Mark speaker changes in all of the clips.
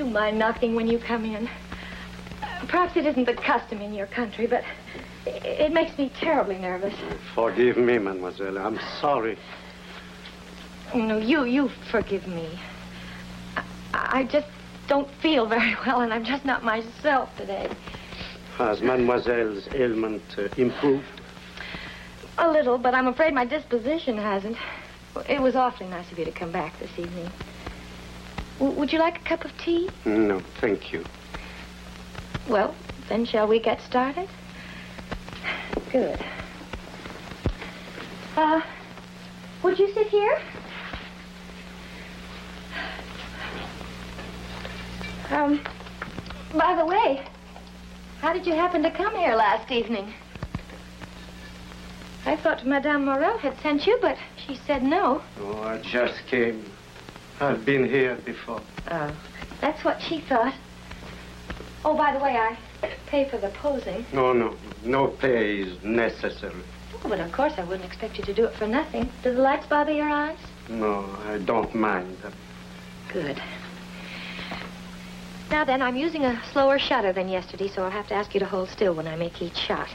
Speaker 1: do mind knocking when you come in. Perhaps it isn't the custom in your country, but it makes me terribly nervous.
Speaker 2: Forgive me, mademoiselle. I'm sorry.
Speaker 1: No, you forgive me. I just don't feel very well, and I'm just not myself today.
Speaker 2: Has mademoiselle's ailment improved?
Speaker 1: A little, but I'm afraid my disposition hasn't. It was awfully nice of you to come back this evening. Would you like a cup of tea?
Speaker 2: No, thank you.
Speaker 1: Well, then shall we get started? Good. Would you sit here? By the way, how did you happen to come here last evening? I thought Madame Morel had sent you, but she said no.
Speaker 2: Oh, I just came. I've been here before.
Speaker 1: Oh, that's what she thought. Oh, by the way, I pay for the posing.
Speaker 2: No pay is necessary.
Speaker 1: Oh, but of course I wouldn't expect you to do it for nothing. Do the lights bother your eyes?
Speaker 2: No, I don't mind them.
Speaker 1: Good. Now then, I'm using a slower shutter than yesterday, so I'll have to ask you to hold still when I make each shot.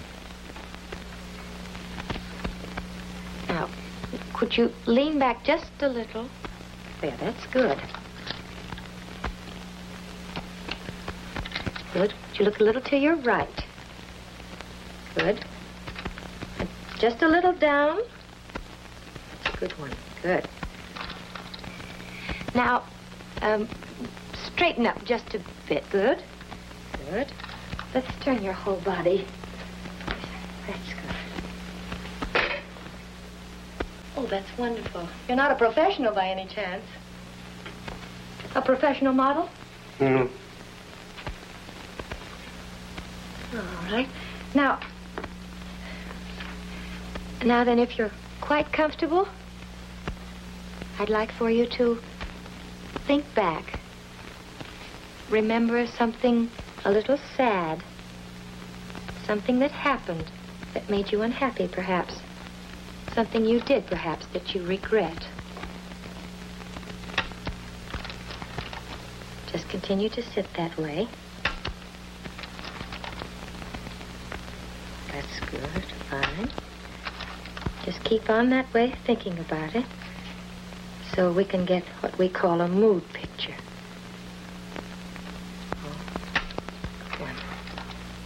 Speaker 1: Now, could you lean back just a little? There, that's good. Good. Would you look a little to your right? Good. And just a little down. That's a good one. Good. Now, straighten up just a bit. Good. Good. Let's turn your whole body. That's good. Oh, that's wonderful. You're not a professional by any chance? A professional model?
Speaker 2: No.
Speaker 1: All right. Now then, if you're quite comfortable, I'd like for you to think back. Remember something a little sad. Something that happened that made you unhappy, perhaps. Something you did, perhaps, that you regret. Just continue to sit that way. That's good. Fine. Just keep on that way, thinking about it, so we can get what we call a mood picture.